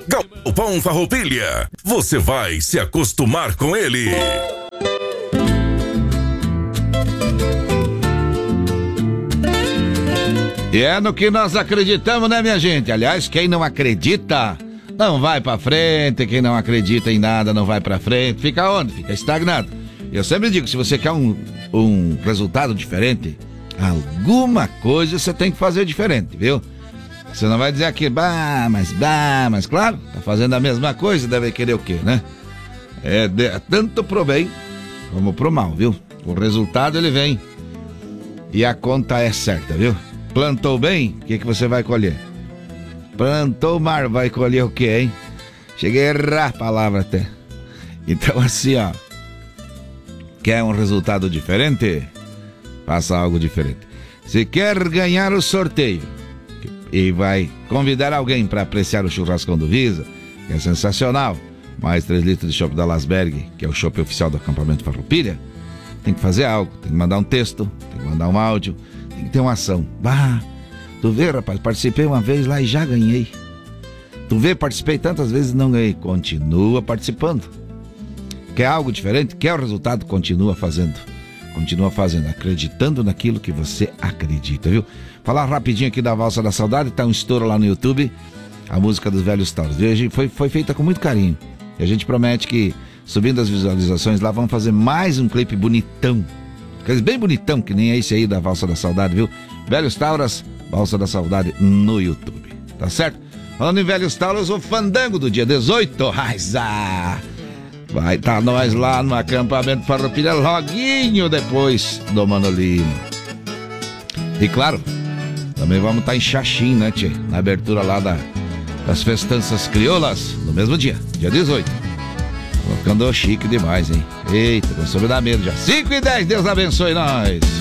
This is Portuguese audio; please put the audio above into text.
Galpão Farroupilha. Você vai se acostumar com ele. E é no que nós acreditamos, né, minha gente? Aliás, quem não acredita não vai pra frente. Quem não acredita em nada não vai pra frente. Fica onde? Fica estagnado. Eu sempre digo, se você quer um resultado diferente, alguma coisa você tem que fazer diferente, viu? Você não vai dizer aqui, mas claro, tá fazendo a mesma coisa, deve querer o quê, né? Tanto pro bem como pro mal, viu? O resultado ele vem e a conta é certa, viu? Plantou bem, o que você vai colher? Plantou mar, vai colher o quê, hein? Cheguei a errar a palavra até. Então assim, ó, quer um resultado diferente? Faça algo diferente. Se quer ganhar o sorteio e vai convidar alguém para apreciar o churrascão do Visa, que é sensacional, mais 3 litros de chopp da Lasberg, que é o chopp oficial do acampamento Farroupilha, tem que fazer algo, tem que mandar um texto, tem que mandar um áudio, tem que ter uma ação. Tu vê, rapaz, participei uma vez lá e já ganhei. Tu vê, participei tantas vezes e não ganhei. Continua participando. Quer algo diferente? Quer o resultado? Continua fazendo, acreditando naquilo que você acredita, viu? Falar rapidinho aqui da Valsa da Saudade, tá um estouro lá no YouTube, a música dos Velhos Tauros. Foi feita com muito carinho. E a gente promete que, subindo as visualizações lá, vamos fazer mais um clipe bonitão. Aqueles bem bonitão, que nem esse aí da Valsa da Saudade, viu? Velhos Tauros, Valsa da Saudade no YouTube. Tá certo? Falando em Velhos Tauros, o fandango do dia 18. Vai estar nós lá no acampamento Farroupilha, loguinho depois do Manolino. E claro, também vamos estar em Xaxim, né, tchê? Na abertura lá das festanças crioulas, no mesmo dia 18. Ficando chique demais, hein? Eita, começou a me dar medo já. 5:10, Deus abençoe nós.